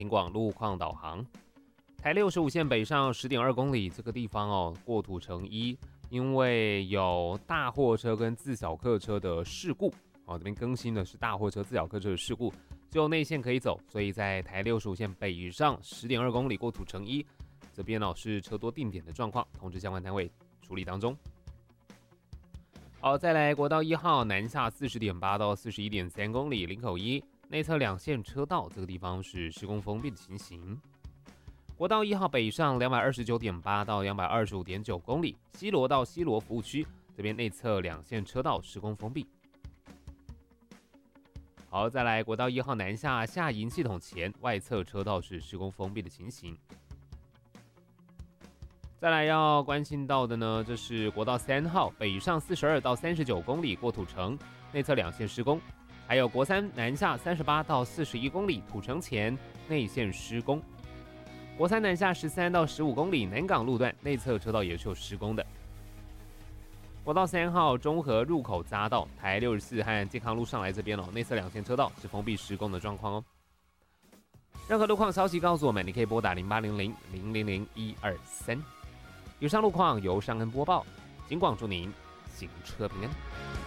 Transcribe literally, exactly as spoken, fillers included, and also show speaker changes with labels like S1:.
S1: 警广路况导航。台六十五线北上 十点二公里，这个地方哦，过土城一，因为有大货车跟自小客车的事故哦，这边更新的是大货车、自小客车的事故，只有内线可以走，所以在台六十五线北上 十点二公里过土城一这边哦是车多定点的状况，通知相关单位处理当中。好，再来国道一号南下 四十点八到四十一点三公里，林口一内侧两线车道，这个地方是施工封闭的情形。国道一号北上 两百二十九点八到 两百二十五点九公里，西螺到西螺服务区这边内侧两线车道施工封闭。好，再来国道一号南下下营系统前外侧车道是施工封闭的情形。再来要关心到的呢，这是国道三号北上四十二到三十九公里过土城，内侧两线施工，还有国三南下三十八到四十一公里土城前内线施工。国三南下十三到十五公里南港路段内侧车道也是有施工的。国道三号中和入口匝道台六十四和健康路上来这边哦，内侧两线车道是封闭施工的状况哦。任何路况消息告诉我们，你可以拨打零八零零零零零一二三。以上路况由尚恩播报，警广祝您行车平安。